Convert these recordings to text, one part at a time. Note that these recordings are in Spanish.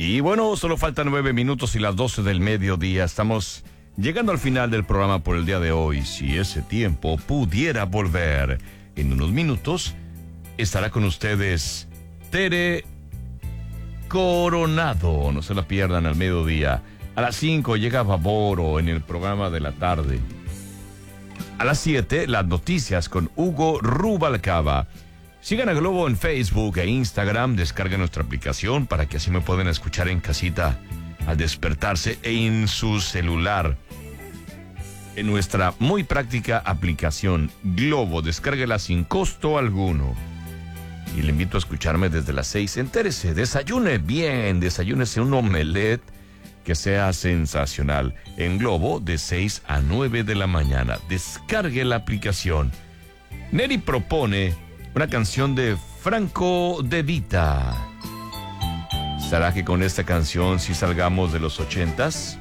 Y bueno, solo faltan 9 minutos y las 12 del mediodía. Estamos llegando al final del programa por el día de hoy. Si ese tiempo pudiera volver, en unos minutos estará con ustedes Tere Coronado. No se la pierdan al mediodía. A las 5 llega Vaboro en el programa de la tarde. A las 7, las noticias con Hugo Rubalcaba. Sigan a Globo en Facebook e Instagram, descarguen nuestra aplicación para que así me puedan escuchar en casita al despertarse e en su celular. En nuestra muy práctica aplicación Globo, descárguela sin costo alguno. Y le invito a escucharme desde las 6. Entérese, desayune bien, desayúnese un omelette que sea sensacional. En Globo, de 6 a 9 de la mañana. Descargue la aplicación. Neri propone una canción de Franco De Vita. ¿Será que con esta canción sí salgamos de los 80s?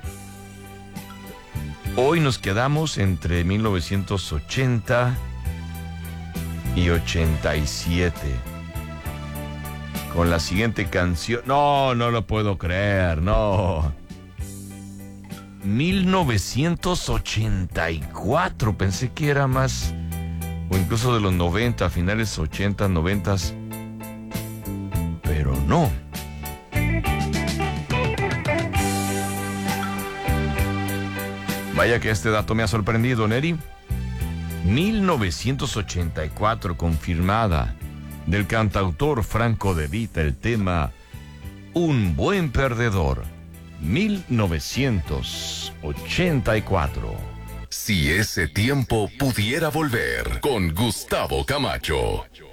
Hoy nos quedamos entre 1980 y 87. Con la siguiente canción. No lo puedo creer, no. 1984, pensé que era más, o incluso de los 90, finales 80, 90, pero no. Vaya que este dato me ha sorprendido, Neri. 1984, confirmada, del cantautor Franco De Vita, el tema Un Buen Perdedor. 1984. Si ese tiempo pudiera volver, con Gustavo Camacho.